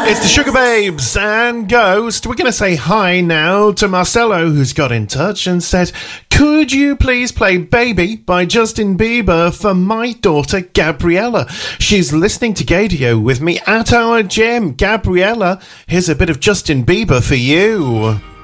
It's the Sugar Babes and Ghost. We're going to say hi now to Marcelo, who's got in touch and said, could you please play Baby by Justin Bieber for my daughter Gabriella? She's listening to Gadio with me at our gym. Gabriella, here's a bit of Justin Bieber for you.